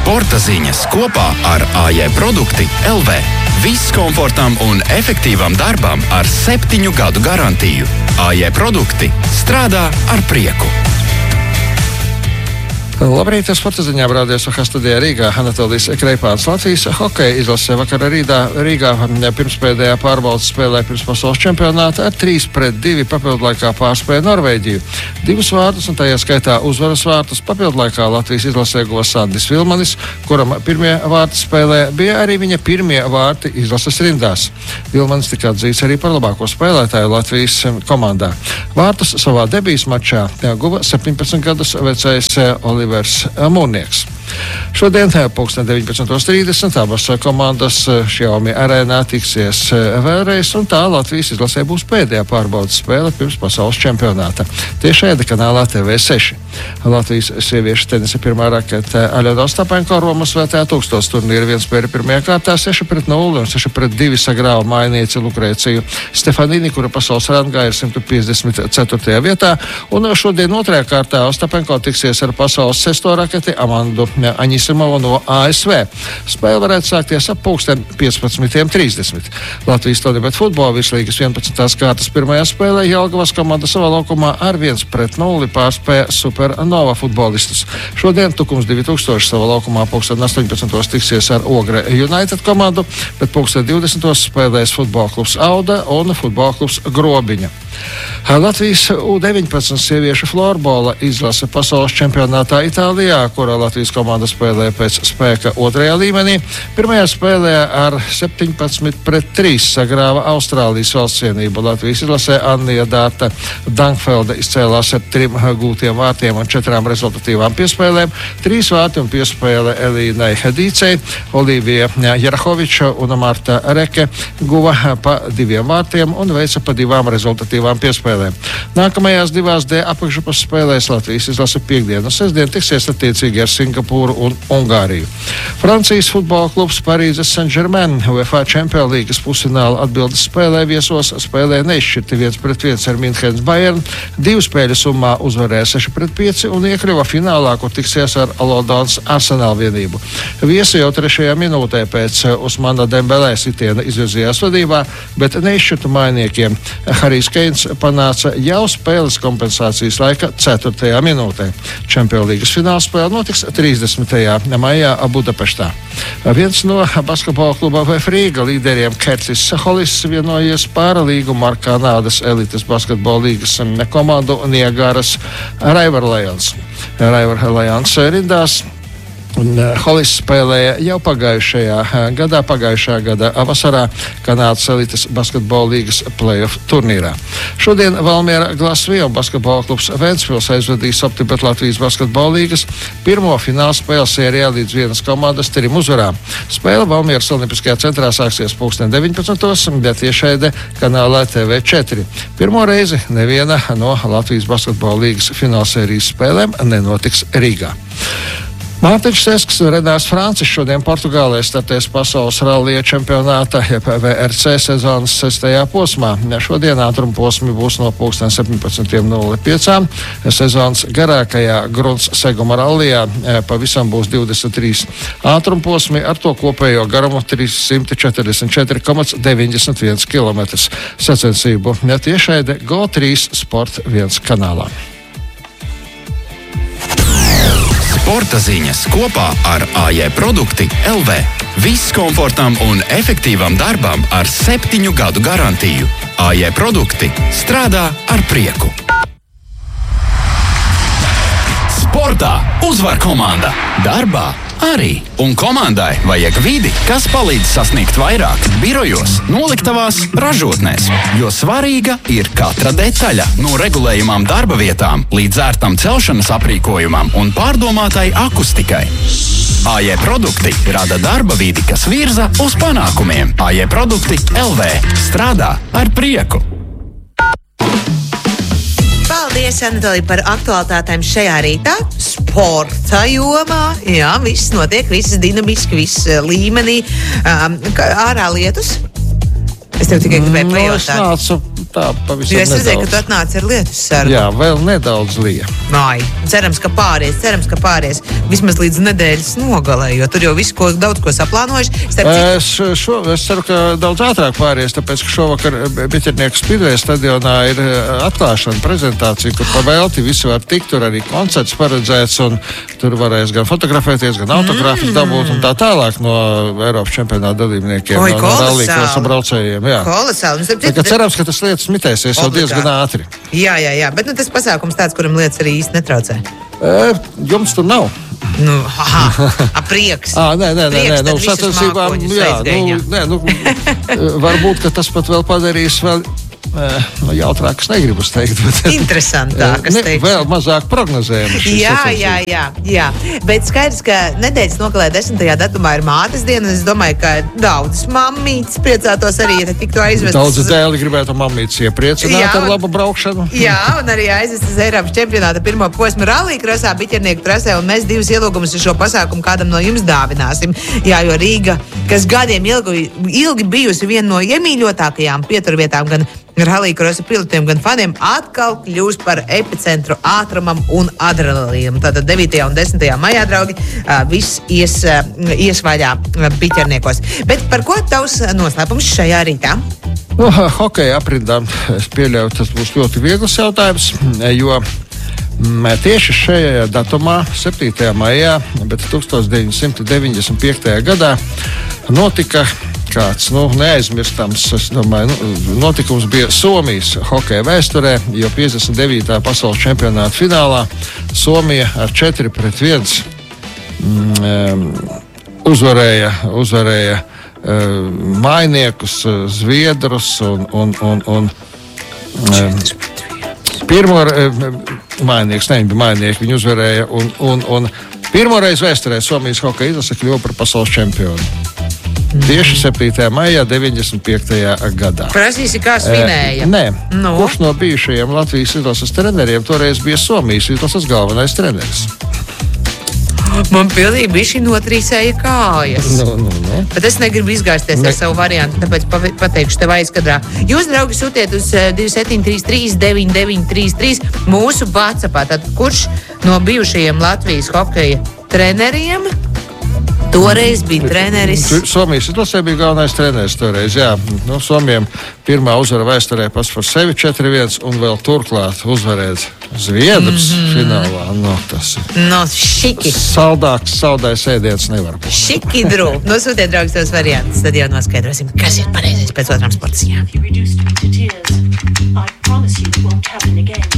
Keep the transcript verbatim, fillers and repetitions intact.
Sporta ziņas kopā ar A J Produkti L V. Viss komfortam un efektīvam darbam ar septiņu gadu garantiju. A J Produkti strādā ar prieku. Labrīt, sporta ziņā brādies Oha studijā Rīgā. Anatolijs Kreipāns Latvijas hokeja izlasē vakar Rīgā, Rīgā pirmspēdējā pārbaudas spēlē pirms pasaules čempionāta ar trīs pret divi papildlaikā pārspēja Norvēģiju. Divus vārtus un tajā skaitā uzvaras vārtus papildlaikā Latvijas izlasē guva Sandis Vilmanis, kuram pirmie vārti spēlē bija arī viņa pirmie vārti izlases rindās. Vilmanis tika atzīts arī par labāko spēlētāju Latvijas komandā. Vārtus savā debijas mačā guva septiņpadsmit gadus vecais Olivers Mūrnieks. Šodien pulksten deviņpadsmit trīsdesmit abas komandas Xiaomi arēnā tiksies vēlreiz, un tā Latvijas izlasē būs pēdējā pārbaudas spēle pirms pasaules čempionāta. Tiešraide kanālā T V seši. Latvijas sieviešu tenisa pirmā rakete Aļona Ostapenko Romas svētā tūkstoš turnīra vienspēle pirmajā kārtā seši pret nulli un seši pret divi sagrāva mājnieci Lukrēciju Stefanini, kura pasaules rangā ir simt piecdesmit ceturtajā vietā, un šodien otrajā kārtā Ostapenko tiksies ar pasaules sesto raketi Amandu Aņisimovu no A S V. Spēle varētu sākties ap pulksten piecpadsmit trīsdesmit. Latvijas Tonibet futbola virslīgas vienpadsmitās kārtas pirmajā spēlē Jelgavas komanda savā laukumā ar viens pret nulli pārspēja Supernova futbolistus. Šodien Tukums divi tūkstoši savā laukumā pulksten astoņpadsmitos tiksies ar Ogre United komandu, bet pulksten divdesmitos spēlēs futbola klubs Auda un futbola klubs Grobiņa. Latvijas U deviņpadsmit sieviešu florbola izlase pasaules čempionātā Itālijā, kurā Latvijas komanda spēlē pēc spēka otrajā līmenī. Pirmajā spēlē ar septiņpadsmit pret trīs sagrāva Austrālijas valstsienību. Latvijas izlasē Annija Dārta Dankfelde izcēlās ar trim gūtiem vārtiem un četrām rezultatīvām piespēlēm. Trīs vārti un piespēle Elīnai Dīcei, Olivija Jarahoviča un Marta Reke guva pa diviem vārtiem un veica pa divām rezultatīvām piespēlēm. Nākamajās divās D apakšgrupas spēlēs Latvijas izlase piekdienu un sestdien tiksies attiecīgi ar Singapūru un Ungāriju. Francijas futbola klubs Parīzes Saint-Germain UEFA Champions Leagues pusfināla atbildes spēlē viesos spēlē neizšķirti viens pret viens ar Minhenes Bayern. Divu spēļu summā uzvarēja seši pret pieci un iekļuva finālā, kur tiksies ar Londons Arsenal vienību. Viesi jau trešajā minūtē pēc Usmana Dembelē sitiena izvirzījās vadībā, bet neizšķirtu mainiekiem Harijs Keins panāca jau spēles kompensācijas laika ceturtajā minūtē. Champions Leagues fināla spēle notiks trīsdesmitajā maijā Budapeštā. Viens no basketbola kluba V F Rīga līderiem Kercis Holis vienojies par līgumu ar Kanādas elites basketbola līgas komandu Niagaras River Lions. River Lions rindās. Un Holis spēlēja jau pagājušajā gadā, pagājušā gada vasarā Kanādas elites basketbola līgas play-off turnīrā. Šodien Valmiera Glasvija un basketbola klubs Ventspils aizvadīs Optibet Latvijas basketbola līgas pirmo fināla spēles sērijā līdz vienas komandas trim uzvarām. Spēle Valmieras Olimpiskajā centrā sāksies pulksten deviņpadsmitos, bet tiešraide kanālā T V četri. Pirmo reizi neviena no Latvijas basketbola līgas fināla sērijas spēlēm nenotiks Rīgā. Mārtiņš Sesks Renārs Francis šodien Portugālē startēs pasaules rallija čempionāta V R C sezonas sestajā posmā. Šodien ātruma posmi būs no pulksten septiņpadsmit nulle pieci. Sezonas garākajā grunts seguma rallijā pavisam būs divdesmit trīs ātruma posmi, ar to kopējo garumu trīssimt četrdesmit četri komats deviņdesmit viens kilometrs. Sacensību tiešraide Go trīs Sport viens kanālā. Sporta ziņas kopā ar A J Produkti L V. Viss komfortam un efektīvam darbam ar septiņu gadu garantiju. A J Produkti strādā ar prieku. Sportā uzvar komanda, darbā arī. Un komandai vajag vidi, kas palīdz sasniegt vairāk birojos, noliktavās, ražotnēs. Jo svarīga ir katra detaļa, no regulējumām darba vietām līdz ērtam celšanas aprīkojumam un pārdomātai akustikai. A J Produkti rada darba vidi, kas virza uz panākumiem. A J Produkti L V strādā ar prieku. Paldies, Anatolija, par aktualitātēm šajā rītā. Sporta jomā, jā, viss notiek, viss dinamiski, viss līmenī. Um, ārā lietus? Es tev tikai gribēju pajautāt. No, es nācu tā pavisam jo es nedaudz. redzēju, ka tu atnāci ar lietus sargu. Jā, vēl nedaudz lija. Ai, cerams, ka pāries, cerams, ka pāries. vismaz līdz nedēļas nogalē, jo tur jau viss, ko daudz ko saplānojuši. Es, šo, es ceru, ka daudz ātrāk pāries, tāpēc, ka šovakar Biķernieku Speedway stadionā ir atklāšana prezentācija, kur pa velti visi var tikt, tur arī koncerts paredzēts, un tur varēs gan fotografēties, gan autogrāfus mm. dabūt, un tā tālāk no Eiropas čempionāta dalībniekiem, Oi, no, no rallija krosa braucējiem. Jā. Kolosāli. Tā kā cerams, ka tas lietas mitēsies jau diezgan ātri. Jā, jā, jā, bet nu, tas pasākums tāds, kuram lietas arī īsti netraucē. E, jums tur nav. Nu, aha, a prieks. À, nē, nē, nē, nē, nu, sacensībām, jā, nu, nē, nu, varbūt, ka tas pat vēl padarīs vēl nu, jautrākas negribas teikt. Bet, interesantākas ne, teikt. Vēl mazāk prognozējumas. Jā, jā, jā, jā. Bet skaidrs, ka nedēļas nogalē desmitajā datumā ir mātes diena, un es domāju, ka daudzas mammītes priecātos arī, ja tiktu aizvestas. Daudzas dēli gribētu mammītes iepriecināt jā, ar labu braukšanu. Jā, un arī aizvestas uz Eiropas čempionāta pirmo posmu rallija krasā Biķernieku trasē, un mēs divus ielūgumus uz šo pasākumu kādam no jums dāvināsim. Jā, jo Rīga, kas gadiem ilgi, ilgi bijusi viena no iemīļotākajām pieturvietām gan rallija krosa pilotiem, gan faniem, atkal kļūs par epicentru ātrumam un adrenalīnam. Tātad devītajā un desmitajā maijā, draugi, viss ies, ies vaļā Biķerniekos. Bet par ko tavs noslēpums šajā rītā? Nu, hokeja aprindām es pieļauju, tas būs ļoti viegls jautājums, jo tieši šajā datumā, septītajā maijā, bet deviņdesmit piektajā gadā notika kāds nu, neaizmirstams, es domāju, nu, notikums bija Somijas hokeja vēsturē, jo piecdesmit devītā pasaules čempionāta finālā Somija ar četri pret viens mm, uzvarēja, uzvarēja uh, mainiekus, Zviedrus un, un, un, un um, pirmo uh, mainieks, ne, viņi bija mainieki, viņi uzvarēja un, un, un pirmoreiz vēsturē Somijas hokeja izlase kļuva par pasaules čempionu. Tieši septītajā maijā deviņdesmit piektajā gadā. Prasīsi, kā svinēja? E, nē, no. Kurš no bijušajiem Latvijas izlases treneriem toreiz bija Somijas izlases galvenais treneris? Man pilnīgi bišķi notrīsēja kājas. No, no, no. Bet es negribu izgāzties ne. ar savu variantu, tāpēc pateikšu tev aizkadrā. Jūs, draugi, sūtiet uz divi septiņi trīs trīs deviņi deviņi trīs trīs mūsu WhatsAppā. Tad kurš no bijušajiem Latvijas hokeja treneriem toreiz bija treneris? Somijas izlasē bija galvenais treneris toreiz, jā. Nu, Somijam pirmā uzvara vēsturē pats par sevi četri viens un vēl turklāt uzvarēt Zviedrus mm -hmm. finālā. No, tas ir no, šiki. Saldāks, saldais ēdiens nevar būt. Šiki, dru. Nosūtiet, draugs, tos variantus, tad jau noskaidrosim, kas ir pareizais pēc otrām sports ziņām.